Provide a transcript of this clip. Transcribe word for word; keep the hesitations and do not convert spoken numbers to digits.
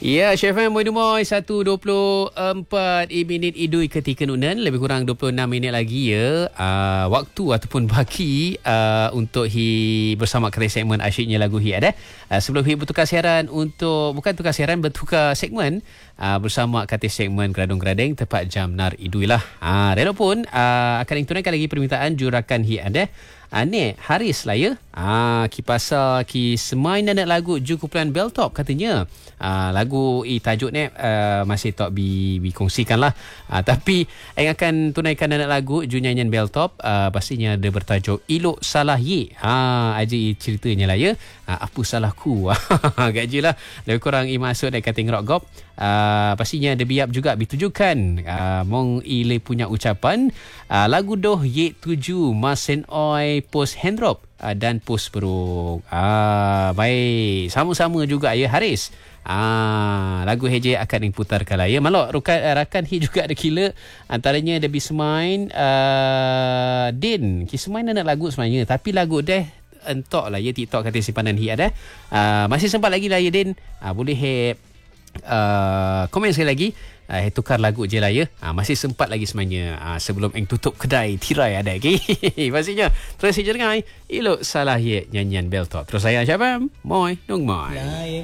Ya, Chef M, Moy Dumoy, satu dua puluh empat minit idui ketika nunan. Lebih kurang dua puluh enam minit lagi ya. Uh, waktu ataupun baki uh, untuk hi bersama kerja segmen asyiknya lagu hi ada. Uh, sebelum hi bertukar siaran untuk, bukan tukar siaran, bertukar segmen uh, bersama katis segmen Geradung-Geradeng tepat jam nar idui lah. Uh, Rela pun uh, akan tunaikan lagi permintaan jurakan hi ada. Ah, ni Haris lah ya. Ah, ki pasal ki semai nak lagu Ju Kumpulan Belltop katanya. Ah, lagu i tajuk ni uh, masih tak bi bi kongsikan lah. Ah, tapi yang akan tunaikan nak lagu Ju nyanyian Belltop uh, pastinya dia bertajuk Elok Salah Ye. Ah, aja ceritanya lah ya. Ah, apa salahku? Agak je lah. Lebih kurang i masuk dekat kating rock gop. Uh, pastinya ada biap juga ditujukan uh, mong ile punya ucapan uh, lagu doh ye tuju masen oi post hand drop uh, dan post peruk. Uh, baik, sama-sama juga ya Haris. Ah, lagu heje akan diputarkan lah ya. Malok rakan, rakan hi juga ada kila antaranya ada Bismain uh, Din. Kismain nak lagu sebenarnya tapi lagu deh entok lah ya TikTok kata simpanan hi ada. Uh, masih sempat lagi lah ya Din. Uh, boleh he Uh, komen sekali lagi uh, tukar lagu je lah ya. uh, Masih sempat lagi sebenarnya uh, sebelum eng tutup kedai tirai ada okay? Pastinya terus je dengar Elok Salah Ye nyanyian Belltop. Terus saya Syabam Moy Dung Moy.